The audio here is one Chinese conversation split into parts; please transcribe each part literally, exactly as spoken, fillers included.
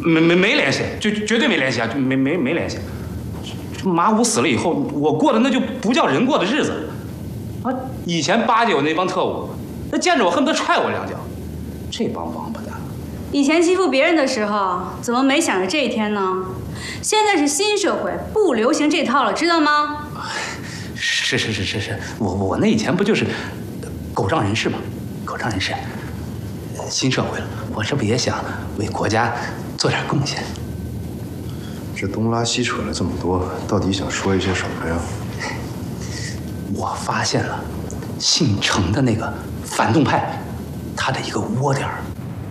没没没联系，就绝对没联系啊，没没没联系。马武死了以后，我过的那就不叫人过的日子啊！以前巴九那帮特务，那见着我恨不得踹我两脚，这帮王八蛋。 以前欺负别人的时候，怎么没想着这一天呢？现在是新社会，不流行这套了，知道吗？ 是是是是是，我我那以前不就是狗仗人势吗？狗仗人势。新社会了，我这不也想为国家做点贡献？ 这东拉西扯了这么多，到底想说一些什么呀？ 我发现了姓程的那个反动派，他的一个窝点儿。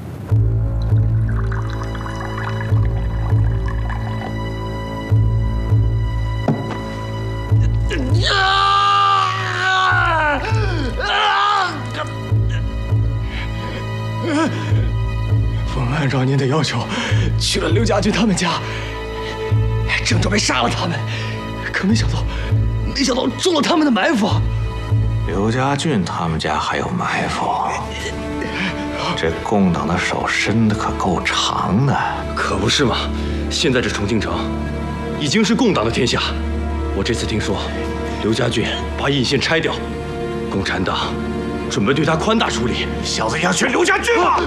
我们按照您的要求去了刘家军他们家，正准备杀了他们，可没想到，没想到中了他们的埋伏。 刘家俊他们家还有埋伏，这共党的手伸得可够长的。 可不是嘛！现在这重庆城已经是共党的天下。我这次听说，刘家俊把引线拆掉，共产党准备对他宽大处理。 小子要选刘家俊吗？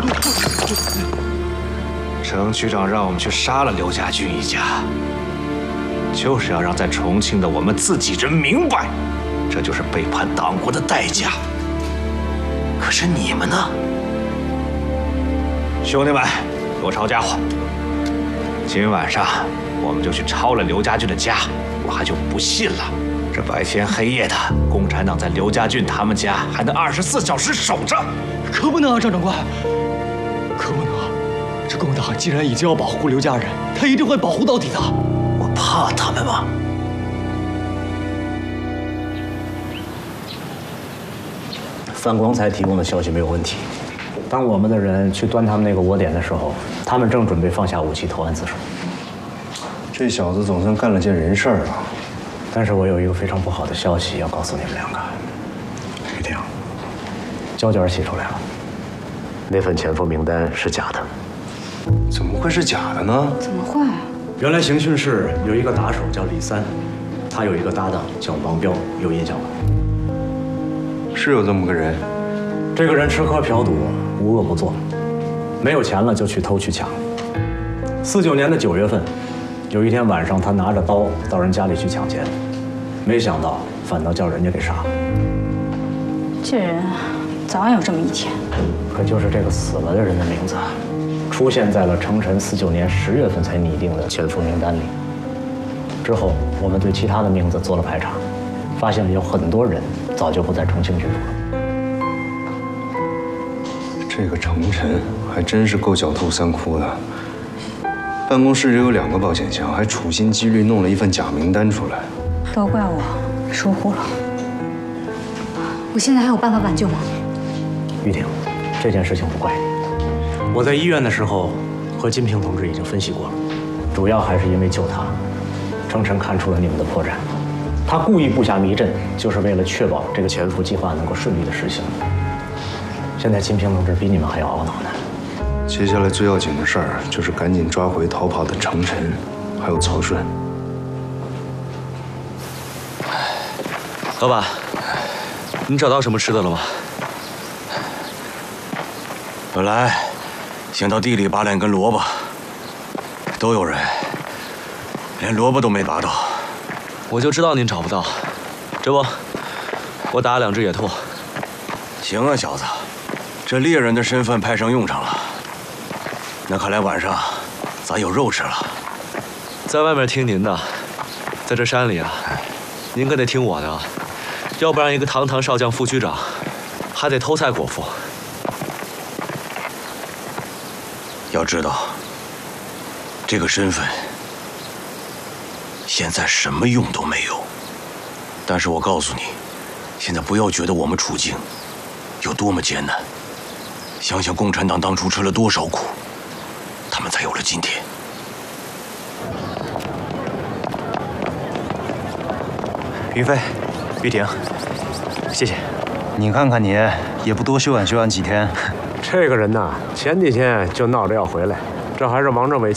程局长让我们去杀了刘家俊一家，就是要让在重庆的我们自己人明白，这就是背叛党国的代价。可是你们呢？兄弟们，给我抄家伙！今晚上我们就去抄了刘家俊的家，我还就不信了，这白天黑夜的，共产党在刘家俊他们家还能二十四小时守着？ 可不能啊，张长官，可不能啊！这共党既然已经要保护刘家人，他一定会保护到底的。 我怕他们吗？ 范光才提供的消息没有问题。当我们的人去端他们那个窝点的时候，他们正准备放下武器投案自首。 这小子总算干了件人事儿啊！ 但是我有一个非常不好的消息要告诉你们两个。 玉婷， 胶卷洗出来了，那份潜伏名单是假的。 怎么会是假的呢？ 怎么会？ 原来刑讯室有一个打手叫李三，他有一个搭档叫王彪，有印象吗？ 是有这么个人。 这个人吃喝嫖赌，无恶不作，没有钱了就去偷去抢。四九年的九月份，有一天晚上，他拿着刀到人家里去抢钱，没想到反倒叫人家给杀了。 这人早晚有这么一天。 可就是这个死了的人的名字，出现在了程晨四九年十月份才拟定的潜伏名单里。之后，我们对其他的名字做了排查，发现了有很多人早就不在重庆居住了。 这个程晨还真是够狡兔三窟的。办公室里有两个保险箱，还处心积虑弄了一份假名单出来。 都怪我疏忽了。我现在还有办法挽救吗？ 玉婷，这件事情不怪你。我在医院的时候和金平同志已经分析过了，主要还是因为救他，程晨看出了你们的破绽。他故意布下迷阵，就是为了确保这个潜伏计划能够顺利的实行。现在金平同志比你们还要懊恼呢。 接下来最要紧的事儿就是赶紧抓回逃跑的程晨，还有曹顺。 老板，你找到什么吃的了吗？ 本来想到地里拔两根萝卜，都有人，连萝卜都没拔到。 我就知道您找不到，这不，我打了两只野兔。 行啊，小子，这猎人的身份派上用场了。那看来晚上咱有肉吃了。 在外面听您的，在这山里啊，您可得听我的啊，要不然一个堂堂少将副区长，还得偷菜果腹。 要知道，这个身份现在什么用都没有。但是我告诉你，现在不要觉得我们处境有多么艰难，想想共产党当初吃了多少苦，他们才有了今天。 于飞，玉婷，谢谢。你看看你，也不多休养休养几天。 这个人呐，前几天就闹着要回来，这还是王政委